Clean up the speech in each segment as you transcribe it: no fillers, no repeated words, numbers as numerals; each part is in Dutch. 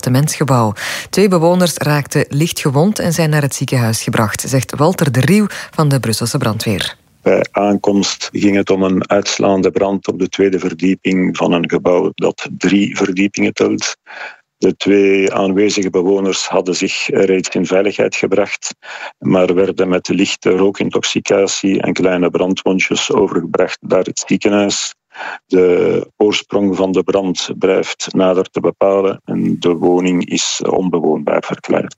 appartementsgebouw. 2 bewoners raakten licht gewond en zijn naar het ziekenhuis gebracht, zegt Walter de Rieuw van de Brusselse brandweer. Bij aankomst ging het om een uitslaande brand op de 2e verdieping van een gebouw dat 3 verdiepingen telt. De 2 aanwezige bewoners hadden zich reeds in veiligheid gebracht, maar werden met lichte rookintoxicatie en kleine brandwondjes overgebracht naar het ziekenhuis. De oorsprong van de brand blijft nader te bepalen en de woning is onbewoonbaar verklaard.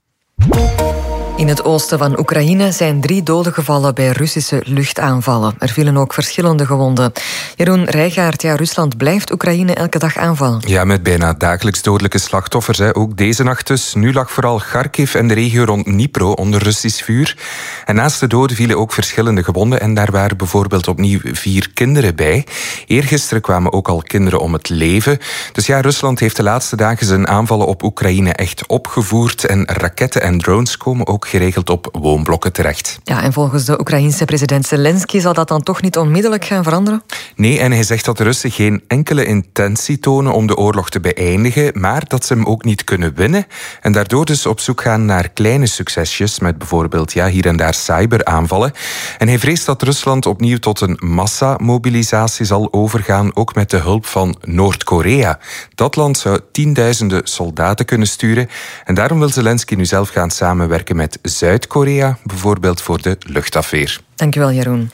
In het oosten van Oekraïne zijn 3 doden gevallen bij Russische luchtaanvallen. Er vielen ook verschillende gewonden. Jeroen Rijgaard, Rusland blijft Oekraïne elke dag aanvallen. Ja, met bijna dagelijks dodelijke slachtoffers. Ook deze nacht dus. Nu lag vooral Kharkiv en de regio rond Dnipro onder Russisch vuur. En naast de doden vielen ook verschillende gewonden. En daar waren bijvoorbeeld opnieuw 4 kinderen bij. Eergisteren kwamen ook al kinderen om het leven. Dus Rusland heeft de laatste dagen zijn aanvallen op Oekraïne echt opgevoerd. En raketten en drones komen ook geregeld op woonblokken terecht. Ja, en volgens de Oekraïense president Zelensky zal dat dan toch niet onmiddellijk gaan veranderen? Nee, en hij zegt dat de Russen geen enkele intentie tonen om de oorlog te beëindigen, maar dat ze hem ook niet kunnen winnen en daardoor dus op zoek gaan naar kleine succesjes met bijvoorbeeld hier en daar cyberaanvallen. En hij vreest dat Rusland opnieuw tot een massamobilisatie zal overgaan, ook met de hulp van Noord-Korea. Dat land zou 10.000 soldaten kunnen sturen en daarom wil Zelensky nu zelf gaan samenwerken met Zuid-Korea, bijvoorbeeld voor de luchtafweer. Dankjewel, Jeroen.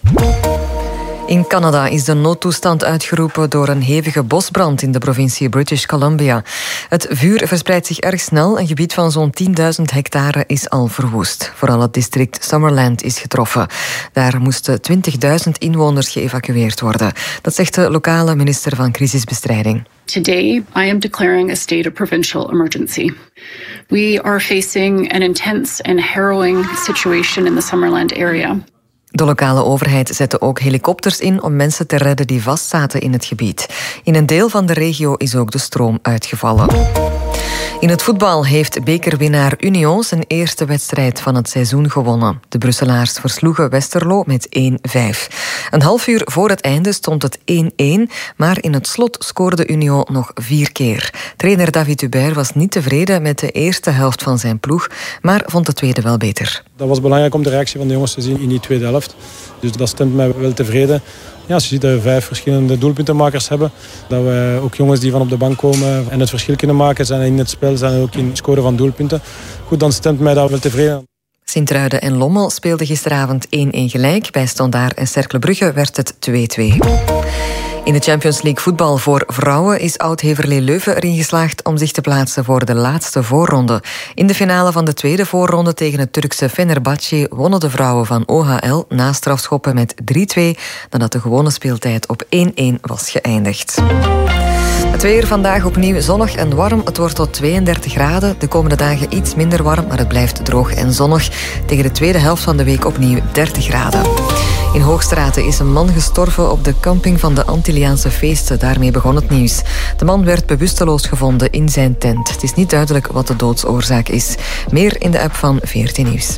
In Canada is de noodtoestand uitgeroepen door een hevige bosbrand in de provincie British Columbia. Het vuur verspreidt zich erg snel. Een gebied van zo'n 10.000 hectare is al verwoest. Vooral het district Summerland is getroffen. Daar moesten 20.000 inwoners geëvacueerd worden. Dat zegt de lokale minister van crisisbestrijding. Today, I am declaring a state of provincial emergency. We are facing an intense and harrowing situation in the Summerland area. De lokale overheid zette ook helikopters in om mensen te redden die vastzaten in het gebied. In een deel van de regio is ook de stroom uitgevallen. In het voetbal heeft bekerwinnaar Union zijn eerste wedstrijd van het seizoen gewonnen. De Brusselaars versloegen Westerlo met 1-5. Een half uur voor het einde stond het 1-1, maar in het slot scoorde Union nog 4 keer. Trainer David Hubert was niet tevreden met de eerste helft van zijn ploeg, maar vond de tweede wel beter. Dat was belangrijk om de reactie van de jongens te zien in die tweede helft. Dus dat stemt mij wel tevreden. Ja, als je ziet dat we 5 verschillende doelpuntenmakers hebben, dat we ook jongens die van op de bank komen en het verschil kunnen maken, zijn in het spel, zijn ook in het scoren van doelpunten. Goed, dan stemt mij dat wel tevreden. Sint-Truiden en Lommel speelden gisteravond 1-1 gelijk. Bij Standaard en Cercle Brugge werd het 2-2. In de Champions League voetbal voor vrouwen is Oud-Heverlee Leuven erin geslaagd om zich te plaatsen voor de laatste voorronde. In de finale van de tweede voorronde tegen het Turkse Fenerbahçe wonnen de vrouwen van OHL na strafschoppen met 3-2, nadat de gewone speeltijd op 1-1 was geëindigd. Het weer vandaag opnieuw zonnig en warm. Het wordt tot 32 graden. De komende dagen iets minder warm, maar het blijft droog en zonnig. Tegen de tweede helft van de week opnieuw 30 graden. In Hoogstraten is een man gestorven op de camping van de Antilliaanse feesten. Daarmee begon het nieuws. De man werd bewusteloos gevonden in zijn tent. Het is niet duidelijk wat de doodsoorzaak is. Meer in de app van VRT Nieuws.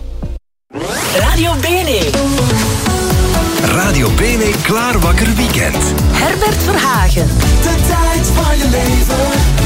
Radio Bene. Radio Bene Klaar Wakker Weekend. Herbert Verhagen. De tijd van je leven.